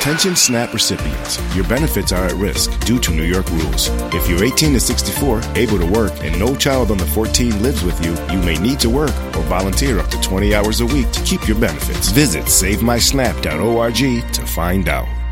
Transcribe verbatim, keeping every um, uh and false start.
Attention SNAP recipients. Your benefits are at risk due to New York rules. If you're eighteen to sixty-four, able to work, and no child under fourteen lives with you, you may need to work or volunteer up to twenty hours a week to keep your benefits. Visit save my snap dot org to find out.